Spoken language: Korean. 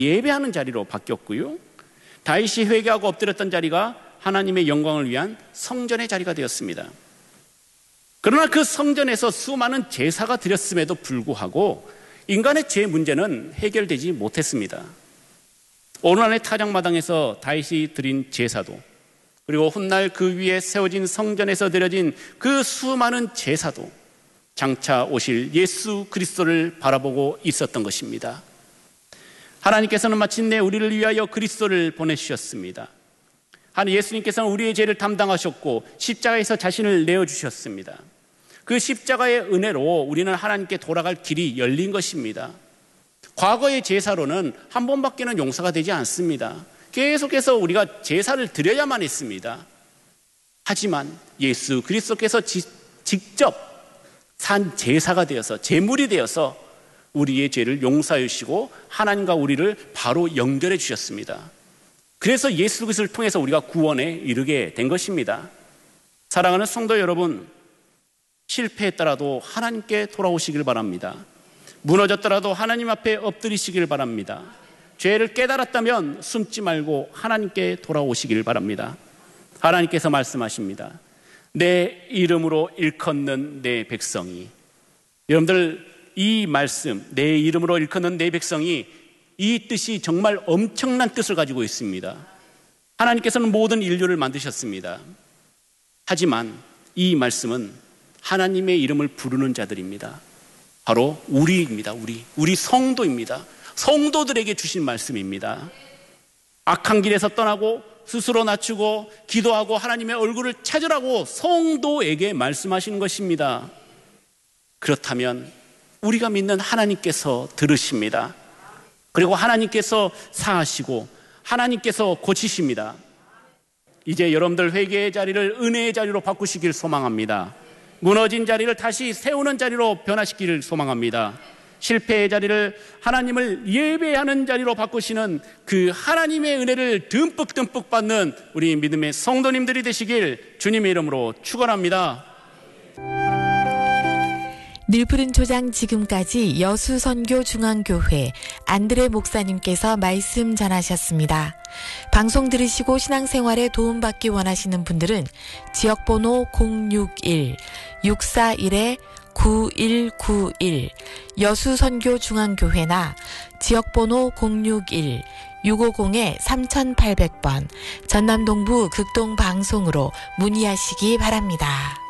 예배하는 자리로 바뀌었고요. 다윗이 회개하고 엎드렸던 자리가 하나님의 영광을 위한 성전의 자리가 되었습니다. 그러나 그 성전에서 수많은 제사가 드렸음에도 불구하고 인간의 죄 문제는 해결되지 못했습니다. 오르난의 타작마당에서 다윗이 드린 제사도, 그리고 훗날 그 위에 세워진 성전에서 드려진 그 수많은 제사도 장차 오실 예수 그리스도를 바라보고 있었던 것입니다. 하나님께서는 마침내 우리를 위하여 그리스도를 보내주셨습니다. 예수님께서는 우리의 죄를 담당하셨고 십자가에서 자신을 내어주셨습니다. 그 십자가의 은혜로 우리는 하나님께 돌아갈 길이 열린 것입니다. 과거의 제사로는 한 번밖에는 용서가 되지 않습니다. 계속해서 우리가 제사를 드려야만 했습니다. 하지만 예수 그리스도께서 직접 산 제사가 되어서, 제물이 되어서 우리의 죄를 용서해 주시고 하나님과 우리를 바로 연결해 주셨습니다. 그래서 예수 그리스도를 통해서 우리가 구원에 이르게 된 것입니다. 사랑하는 성도 여러분, 실패했더라도 하나님께 돌아오시길 바랍니다. 무너졌더라도 하나님 앞에 엎드리시길 바랍니다. 죄를 깨달았다면 숨지 말고 하나님께 돌아오시길 바랍니다. 하나님께서 말씀하십니다. 내 이름으로 일컫는 내 백성이, 여러분들 이 말씀, 내 이름으로 일컫는 내 백성이, 이 뜻이 정말 엄청난 뜻을 가지고 있습니다. 하나님께서는 모든 인류를 만드셨습니다. 하지만 이 말씀은 하나님의 이름을 부르는 자들입니다. 바로 우리입니다. 우리 성도입니다. 성도들에게 주신 말씀입니다. 악한 길에서 떠나고 스스로 낮추고 기도하고 하나님의 얼굴을 찾으라고 성도에게 말씀하시는 것입니다. 그렇다면 우리가 믿는 하나님께서 들으십니다. 그리고 하나님께서 사하시고 하나님께서 고치십니다. 이제 여러분들 회개의 자리를 은혜의 자리로 바꾸시길 소망합니다. 무너진 자리를 다시 세우는 자리로 변화시키기를 소망합니다. 실패의 자리를 하나님을 예배하는 자리로 바꾸시는 그 하나님의 은혜를 듬뿍 받는 우리 믿음의 성도님들이 되시길 주님의 이름으로 축원합니다. 늘푸른 초장 지금까지 여수선교중앙교회 안드레 목사님께서 말씀 전하셨습니다. 방송 들으시고 신앙생활에 도움받기 원하시는 분들은 지역번호 061-641-9191 여수선교중앙교회나 지역번호 061-650-3800번 전남동부 극동방송으로 문의하시기 바랍니다.